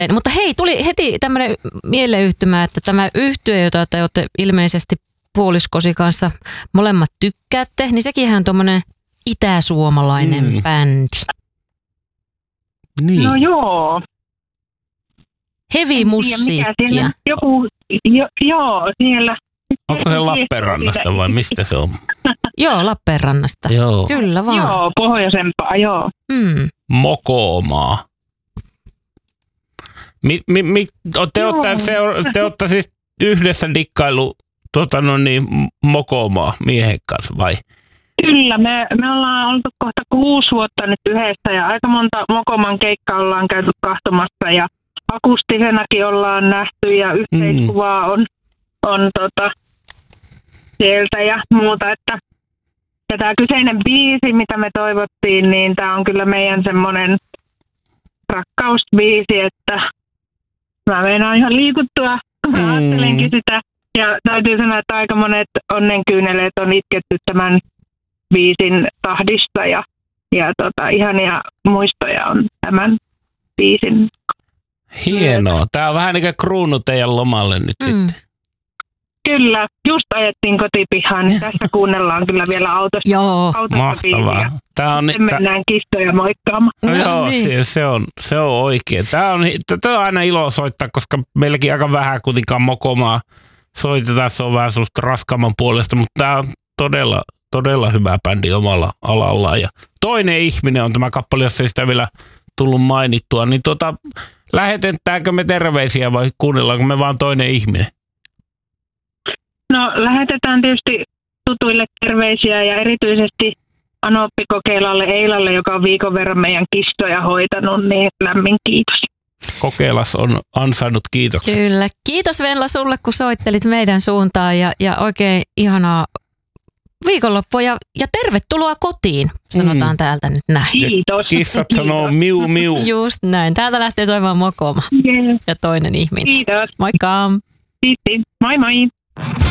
Mutta hei, tuli heti tämmöinen mieleyhtymä, että tämä yhtye, jota te olette ilmeisesti puoliskosi kanssa molemmat tykkäätte, niin sekinhän on tommonen itäsuomalainen bändi. Niin. No joo. Heavy musiikkia. Joo, siellä. Onko se Lappeenrannasta vai mistä se on? Joo, Lappeenrannasta. Joo. Kyllä vaan. Joo, pohjoisempaa, joo. Mokomaa. Te olette siis yhdessä dikkailu Mokomaa miehen kanssa vai? Kyllä, me ollaan oltu kohta 6 vuotta nyt yhdessä ja aika monta Mokoman keikkaa ollaan käyty katsomassa ja akustisenakin ollaan nähty ja yhteiskuvaa on sieltä ja muuta, että ja tämä kyseinen biisi, mitä me toivottiin, niin tämä on kyllä meidän semmoinen rakkausbiisi, että mä meinaan ihan liikuttua, ajattelenkin sitä. Ja täytyy sanoa, että aika monet onnenkyyneleet on itketty tämän biisin tahdista ja ihania muistoja on tämän biisin. Hienoa. Tää on vähän niin kuin kruunu teidän lomalle nyt sitten. Kyllä, just ajettiin kotipihaan, niin tässä kuunnellaan kyllä vielä autossa. Joo, mahtavaa. Mennään kistoja moikkaamaan. No joo, niin. se on oikein. Tämä on aina ilo soittaa, koska meilläkin aika vähän kuitenkaan Mokomaa soitetaan. Se on vähän sellaista raskaamman puolesta, mutta tämä on todella hyvä bändi omalla alallaan. Ja Toinen ihminen on tämä kappale, jos ei sitä vielä tullut mainittua. Niin lähetetäänkö me terveisiä vai kuunnellaanko me vaan Toinen ihminen? No lähetetään tietysti tutuille terveisiä ja erityisesti Anoppi-Kokeilalle Eilalle, joka on viikon verran meidän kistoja hoitanut, niin lämmin kiitos. Kokeilas on ansainnut kiitokset. Kyllä. Kiitos Venla sulle, kun soittelit meidän suuntaan ja oikein ihanaa viikonloppua ja tervetuloa kotiin, sanotaan täältä nyt näin. Kiitos. Kissat sanoo miu miu. Just näin. Täältä lähtee soimaan Mokoma ja Toinen ihminen. Kiitos. Moikka! Kiitos. Moi moi.